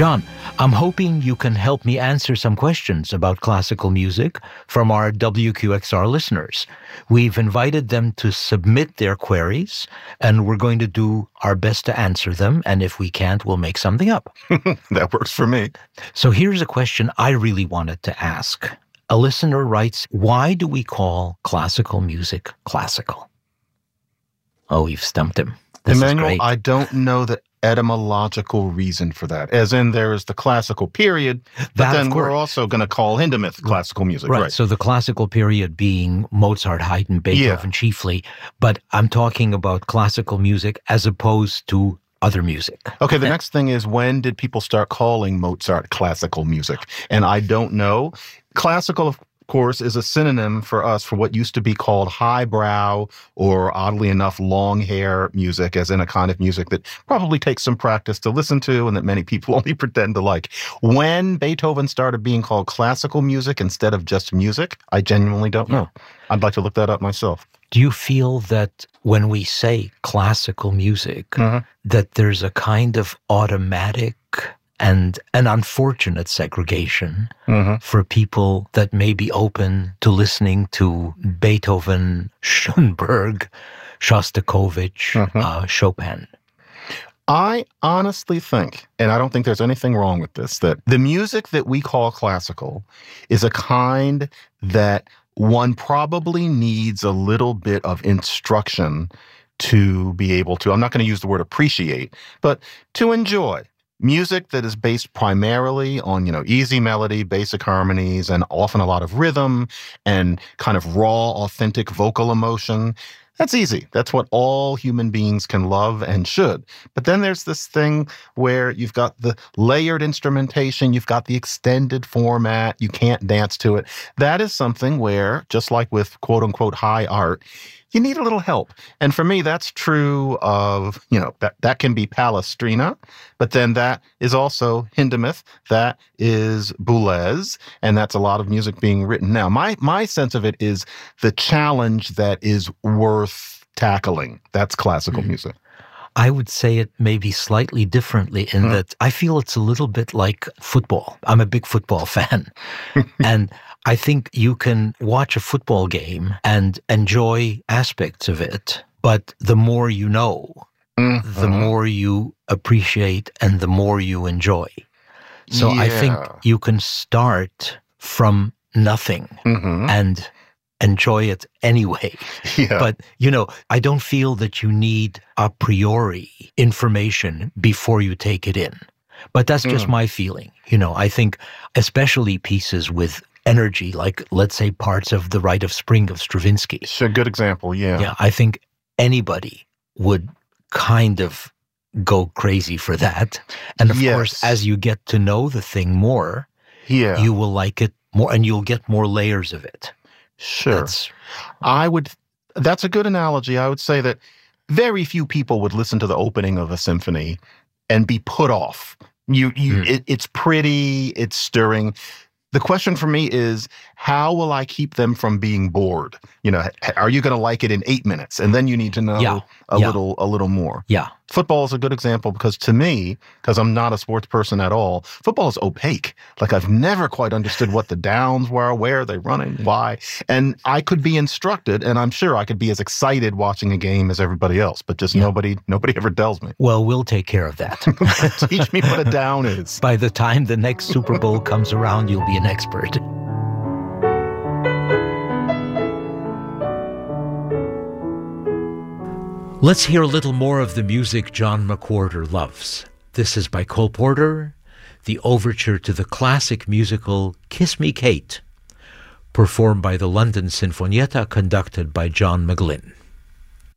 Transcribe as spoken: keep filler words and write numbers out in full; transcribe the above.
John, I'm hoping you can help me answer some questions about classical music from our W Q X R listeners. We've invited them to submit their queries, and we're going to do our best to answer them, and if we can't, we'll make something up. That works for me. So here's a question I really wanted to ask. A listener writes, why do we call classical music classical? Oh, you've stumped him. This Emmanuel, is great. I don't know the etymological reason for that. As in, there is the classical period, but That, then of we're course. also going to call Hindemith classical music, Right. right? So the classical period being Mozart, Haydn, Beethoven Yeah. chiefly, but I'm talking about classical music as opposed to other music. Okay, the next thing is, when did people start calling Mozart classical music? And I don't know. Classical, of course, is a synonym for us for what used to be called highbrow, or oddly enough, long hair music, as in a kind of music that probably takes some practice to listen to and that many people only pretend to like. When Beethoven started being called classical music instead of just music, I genuinely don't know. I'd like to look that up myself. Do you feel that when we say classical music, Mhm. that there's a kind of automatic and an unfortunate segregation Mm-hmm. for people that may be open to listening to Beethoven, Schoenberg, Shostakovich, Mhm. uh, Chopin? I honestly think, and I don't think there's anything wrong with this, that the music that we call classical is a kind that one probably needs a little bit of instruction to be able to, I'm not going to use the word appreciate, but to enjoy. Music that is based primarily on, you know, easy melody, basic harmonies, and often a lot of rhythm and kind of raw, authentic vocal emotion. That's easy. That's what all human beings can love and should. But then there's this thing where you've got the layered instrumentation, you've got the extended format, you can't dance to it. That is something where, just like with quote unquote high art, you need a little help. And for me, that's true of, you know, that, that can be Palestrina, but then that is also Hindemith, that is Boulez, and that's a lot of music being written now. My my sense of it is the challenge that is worth tackling. That's classical Mhm. music. I would say it maybe slightly differently in Mm. that I feel it's a little bit like football. I'm a big football fan. And I think you can watch a football game and enjoy aspects of it, but the more you know, Mm-hmm. the more you appreciate and the more you enjoy. So I think Yeah. you can start from nothing Mm-hmm. and enjoy it anyway. Yeah. But, you know, I don't feel that you need a priori information before you take it in. But that's just Mm. my feeling. You know, I think especially pieces with energy, like, let's say, parts of The Rite of Spring of Stravinsky. It's a good example, yeah. Yeah, I think anybody would kind of go crazy for that. And of Yes. course, as you get to know the thing more, Yeah. you will like it more and you'll get more layers of it. Sure. That's, I would, that's a good analogy. I would say that very few people would listen to the opening of a symphony and be put off. You, you, Mm. it, it's pretty, it's stirring. The question for me is, how will I keep them from being bored? You know, h- are you going to like it in eight minutes? And then you need to know Yeah. a Yeah. little, a little more. yeah. Football is a good example because to me, because I'm not a sports person at all, football is opaque. Like I've never quite understood what the downs were, where are they running, why. And I could be instructed, and I'm sure I could be as excited watching a game as everybody else, but just Yeah. nobody, nobody ever tells me. Well, we'll take care of that. Teach me what a down is. By the time the next Super Bowl comes around, you'll be an expert. Let's hear a little more of the music John McWhorter loves. This is by Cole Porter, the overture to the classic musical Kiss Me Kate, performed by the London Sinfonietta, conducted by John McGlynn.